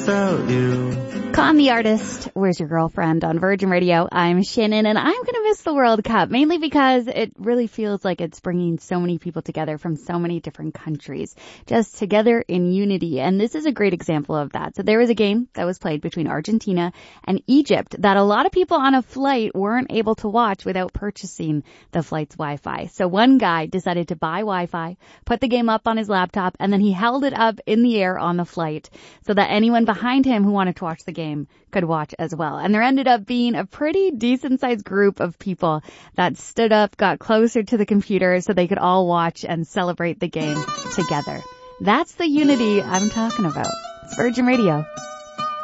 without you. Con the Artist, Where's Your Girlfriend on Virgin Radio. I'm Shannon, and I'm going to miss the World Cup, mainly because it really feels like it's bringing so many people together from so many different countries, just together in unity. And this is a great example of that. So there was a game that was played between Argentina and Egypt that a lot of people on a flight weren't able to watch without purchasing the flight's Wi-Fi. So one guy decided to buy Wi-Fi, put the game up on his laptop, and then he held it up in the air on the flight so that anyone behind him who wanted to watch the game could watch as well. And there ended up being a pretty decent sized group of people that stood up, got closer to the computer so they could all watch and celebrate the game together. That's the unity I'm talking about. It's Virgin Radio.